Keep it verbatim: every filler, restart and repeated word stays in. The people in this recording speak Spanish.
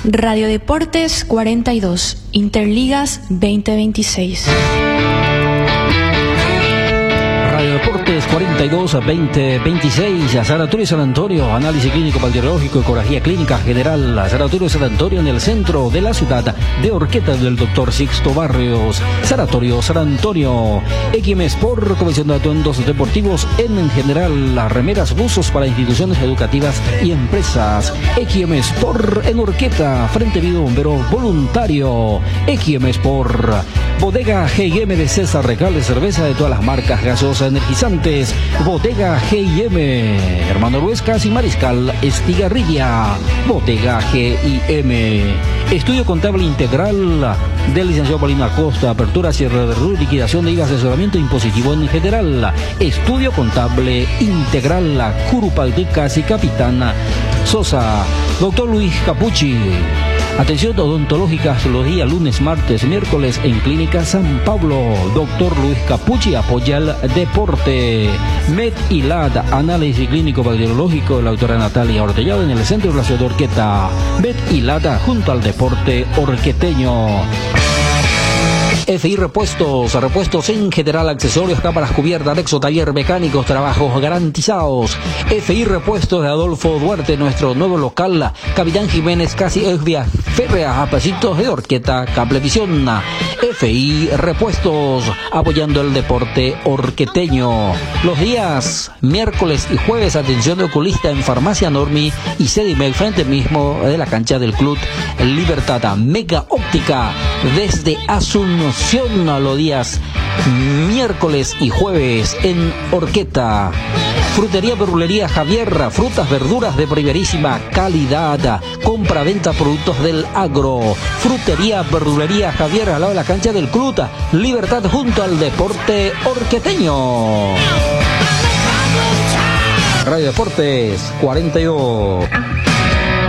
Radio Deportes cuarenta y dos, Interligas veinte veintiséis. Radio Deportes cuarenta y dos a veinte veintiséis, Sanatorio San Antonio, análisis clínico, bacteriológico, ecografía clínica general. Sanatorio San Antonio en el centro de la ciudad de Orqueta del doctor Sixto Barrios. Sanatorio San Antonio. X M Sport, comisión de atuendos deportivos en general, las remeras, buzos para instituciones educativas y empresas. X M Sport en Orqueta, Frente Vivo Bombero Voluntario. X M Sport. Bodega G y M de César Recalde, cerveza de todas las marcas, gaseosas, energizantes. Bodega G y M, Hermano Ruescas y Mariscal Estigarribia. Bodega G y M. Estudio contable integral del licenciado Paulino Acosta. Apertura, cierre de R U, liquidación de I V A, asesoramiento impositivo en general. Estudio contable integral, Curupalticas y Capitán Sosa. Doctor Luis Capucci. Atención odontológica los días lunes, martes, miércoles en Clínica San Pablo. Doctor Luis Capucci apoya el deporte. Med y L A D, análisis clínico bacteriológico de la doctora Natalia Ortellado en el centro de la ciudad de Orqueta. Med y L A D junto al deporte orqueteño. F I Repuestos, repuestos en general, accesorios, cámaras cubiertas, Nexo Taller, mecánicos, trabajos garantizados. F I Repuestos de Adolfo Duarte, nuestro nuevo local, Capitán Jiménez, casi Esvia Férrea, a pasitos de Orqueta, Cablevisión. F I Repuestos, apoyando el deporte orqueteño. Los días miércoles y jueves, atención de oculista en Farmacia Normi y Sedimec, frente mismo de la cancha del Club Libertad. Mega Óptica, desde Asunción, a los días miércoles y jueves en Orqueta. Frutería Verdulería Javier, frutas, verduras de primerísima calidad. Compra, venta, productos del agro. Frutería Verdulería Javier, al lado de la cancha del Club Libertad, junto al deporte orqueteño. Radio Deportes cuarenta y dos.